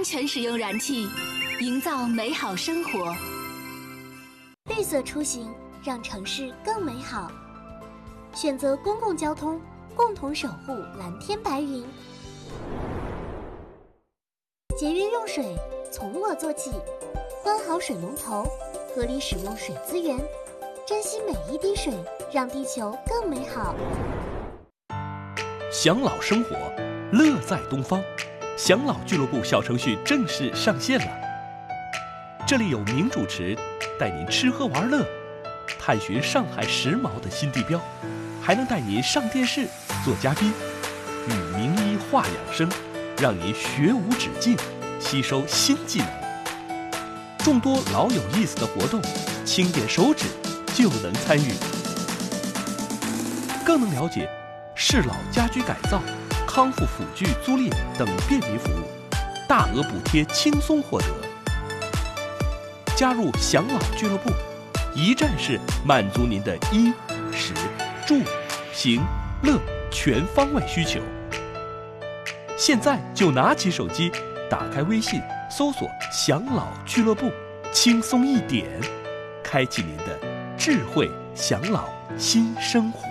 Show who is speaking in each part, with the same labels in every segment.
Speaker 1: 安全使用燃气，营造美好生活。
Speaker 2: 绿色出行，让城市更美好。选择公共交通，共同守护蓝天白云。节约用水，从我做起。关好水龙头，合理使用水资源，珍惜每一滴水，让地球更美好。
Speaker 3: 享老生活，乐在东方。享老俱乐部小程序正式上线了。这里有名主持带您吃喝玩乐，探寻上海时髦的新地标，还能带您上电视做嘉宾，与名医话养生，让您学无止境，吸收新技能。众多老有意思的活动，轻点手指就能参与，更能了解适老家居改造、康复辅具租赁等便民服务，大额补贴轻松获得。加入享老俱乐部，一站式满足您的衣、食、住、行、乐全方位需求。现在就拿起手机，打开微信，搜索享老俱乐部，轻松一点，开启您的智慧享老新生活。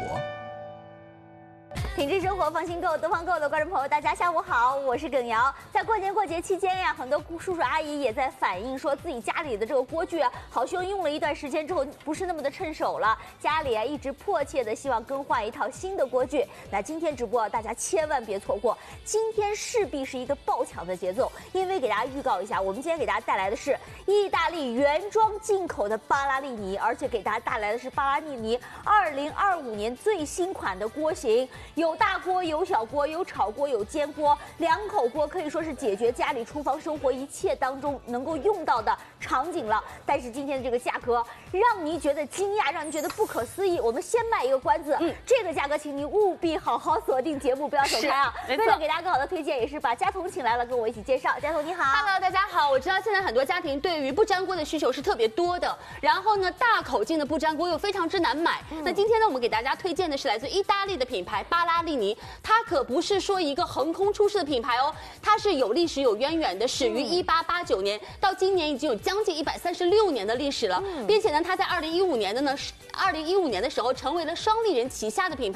Speaker 4: 品质生活，放心购，东方购的观众朋友，大家下午好，我是耿瑶。在过年过节期间呀，很多叔叔阿姨也在反映说自己家里的这个锅具啊，好像用了一段时间之后不是那么的趁手了，家里啊一直迫切的希望更换一套新的锅具。那今天直播大家千万别错过，今天势必是一个爆抢的节奏，因为给大家预告一下，我们今天给大家带来的是意大利原装进口的巴拉利尼，而且给大家带来的是巴拉利尼2025年最新款的锅型。有大锅，有小锅，有炒锅，有煎锅，两口锅可以说是解决家里厨房生活一切当中能够用到的场景了。但是今天的这个价格让您觉得惊讶，让您觉得不可思议。我们先卖一个关子，这个价格请您务必好好锁定节目，不要走开啊！为了给大家更好的推荐，也是把佳彤请来了，跟我一起介绍。佳彤你好
Speaker 5: ，Hello， 大家好。我知道现在很多家庭对于不粘锅的需求是特别多的，然后呢，大口径的不粘锅又非常之难买。那今天呢，我们给大家推荐的是来自意大利的品牌巴拉利尼，它可不是说一个横空出世的品牌哦，它是有历史有渊源的，始于1889年，到今年已经有将近136年的历史了，并且呢，它在2015年的时候成为了双立人旗下的品牌。